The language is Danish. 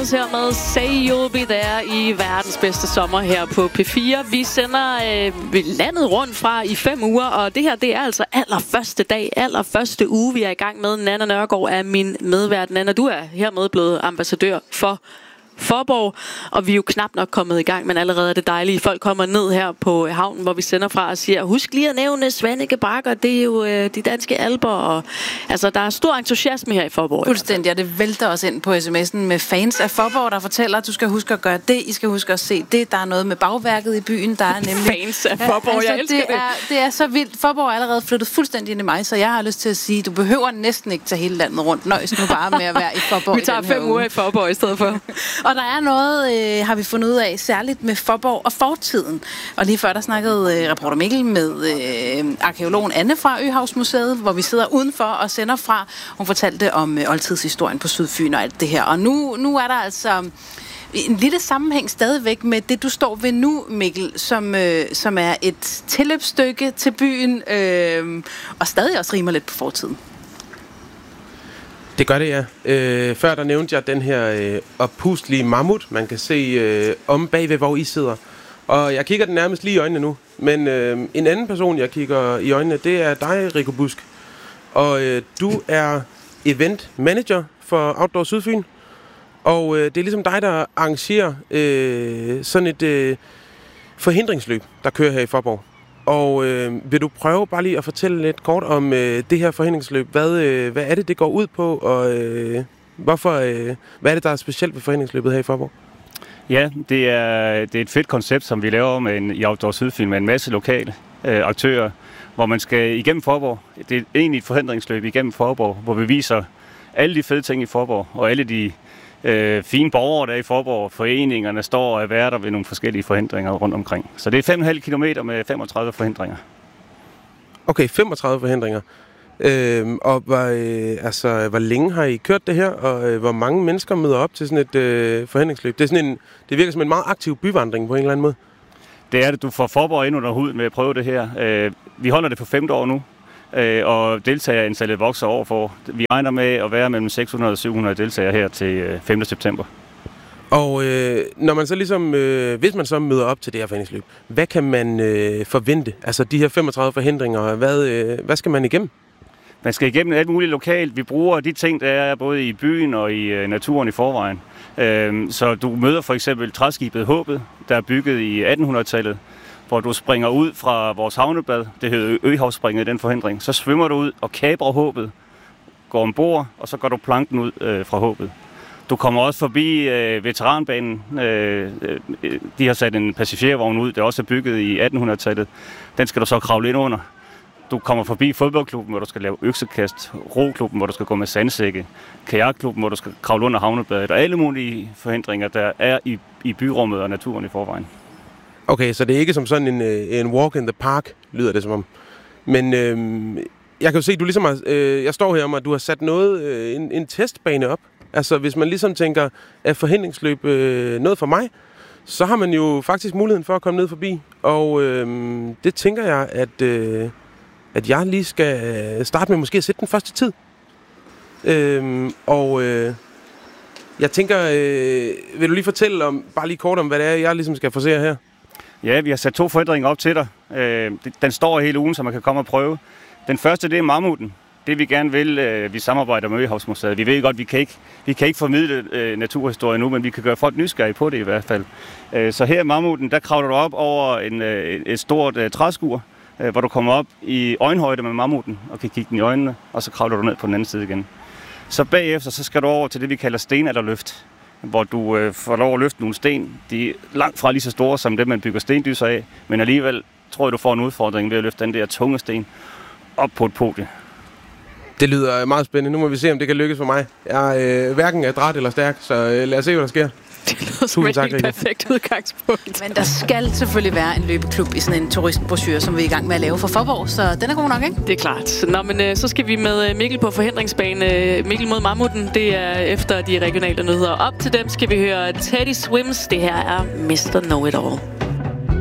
Girls her med Say You'll Be There i verdens bedste sommer her på P4. Vi sender landet rundt fra i 5 uger, og det her, det er altså allerførste uge, vi er i gang med. Nanna Nørgaard er min medvært. Nanna, du er hermed blevet ambassadør for Faaborg, og vi er jo knap nok kommet i gang, men allerede er det dejlige. Folk kommer ned her på havnen, hvor vi sender fra og siger, husk lige at nævne Svaneke Bakker, det er jo de danske alper, og altså der er stor entusiasme her i Faaborg. Fuldstændig, og det vælter os ind på sms'en med fans af Faaborg, der fortæller, at du skal huske at gøre det, I skal huske at se det, der er noget med bagværket i byen, der er nemlig... Fans af Faaborg, altså, jeg elsker det. Det er så vildt. Faaborg er allerede flyttet fuldstændig ind i mig, så jeg har lyst til at sige, du behøver næsten ikke tage hele landet rundt. Nøjes nu bare med at være i Faaborg. Vi tager 5 uger i Faaborg i stedet for. Og der er noget, har vi fundet ud af, særligt med Faaborg og fortiden. Og lige før, der snakkede reporter Mikkel med arkæologen Anne fra Øhavsmuseet, hvor vi sidder udenfor og sender fra. Hun fortalte om oldtidshistorien på Sydfyn og alt det her. Og nu er der altså en lille sammenhæng stadigvæk med det, du står ved nu, Mikkel, som er et tilløbsstykke til byen, og stadig også rimer lidt på fortiden. Det gør det, ja. Før der nævnte jeg den her oppustelige mammut, man kan se om bagved, hvor I sidder. Og jeg kigger den nærmest lige i øjnene nu. Men en anden person, jeg kigger i øjnene, det er dig, Rico Busk. Og du er event manager for Outdoor Sydfyn. Og det er ligesom dig, der arrangerer sådan et forhindringsløb, der kører her i Faaborg. Og vil du prøve bare lige at fortælle lidt kort om det her forhindringsløb? Hvad er det går ud på, og hvad er det, der er specielt ved forhindringsløbet her i Faaborg? Ja, det er et fedt koncept, som vi laver i Outdoor Sydfyn med en masse lokale aktører, hvor man skal igennem Faaborg. Det er egentlig et forhindringsløb igennem Faaborg, hvor vi viser alle de fede ting i Faaborg, og alle de fine borgere, der er i Faaborg, foreningerne står og er værter ved nogle forskellige forhindringer rundt omkring. Så det er 5,5 kilometer med 35 forhindringer. Okay, 35 forhindringer. Og hvor længe har I kørt det her, og hvor mange mennesker møder op til sådan et forhindringsløb? Det virker som en meget aktiv byvandring på en eller anden måde. Det er det. Du får Faaborg ind under huden med at prøve det her. Vi holder det for 5. år nu, og deltagerantallet vokser over for. Vi regner med at være mellem 600 og 700 deltagere her til 5. september. Og når man så ligesom, hvis man så møder op til det her forhindringsløb, hvad kan man forvente? Altså de her 35 forhindringer, hvad skal man igennem? Man skal igennem alt muligt lokalt. Vi bruger de ting, der er både i byen og i naturen i forvejen. Så du møder for eksempel træskibet Håbet, der er bygget i 1800-tallet, hvor du springer ud fra vores havnebad, det hedder Øhavsspringet i den forhindring. Så svømmer du ud og kaprer Håbet, går ombord, og så går du planken ud fra Håbet. Du kommer også forbi veteranbanen. De har sat en passagervogn ud, der også er bygget i 1800-tallet. Den skal du så kravle ind under. Du kommer forbi fodboldklubben, hvor du skal lave øksekast, roklubben, hvor du skal gå med sandsække, kajakklubben, hvor du skal kravle under havnebadet, og alle mulige forhindringer, der er i byrummet og naturen i forvejen. Okay, så det er ikke som sådan en walk in the park, lyder det som om. Men jeg kan jo se, du ligesom har, jeg står her om, at du har sat en testbane op. Altså, hvis man ligesom tænker, at forhindringsløb noget for mig, så har man jo faktisk muligheden for at komme ned forbi. Og det tænker jeg, at jeg lige skal starte med måske at sætte den første tid. Jeg tænker, vil du lige fortælle bare lige kort om, hvad det er, jeg ligesom skal forsere her? Ja, vi har sat 2 forhindringer op til dig. Den står hele ugen, så man kan komme og prøve. Den første, det er mammuten. Det vi gerne vil, vi samarbejder med Øhavsmuseet. Vi ved godt, vi kan ikke formidle naturhistorie nu, men vi kan gøre folk nysgerrige på det i hvert fald. Så her i mammuten, der kravler du op over et stort træskur, hvor du kommer op i øjenhøjde med mammuten og kan kigge den i øjnene, og så kravler du ned på den anden side igen. Så bagefter, så skal du over til det, vi kalder stenalderløft, hvor du får lov at løfte nogle sten. De er langt fra lige så store som det, man bygger stendyser af, men alligevel tror jeg, du får en udfordring ved at løfte den der tunge sten op på et podie. Det lyder meget spændende. Nu må vi se, om det kan lykkes for mig. Jeg er hverken adræt eller stærk, så lad os se, hvad der sker. Det lyder som et helt perfekt udgangspunkt. Men der skal selvfølgelig være en løbeklub i sådan en turistbrochure, som vi er i gang med at lave for Faaborg, så den er god nok, ikke? Det er klart. Nå, men så skal vi med Mikkel på forhindringsbane. Mikkel mod mammuten, det er efter de regionale nyheder. Op til dem skal vi høre Teddy Swims. Det her er Mr. Know It All.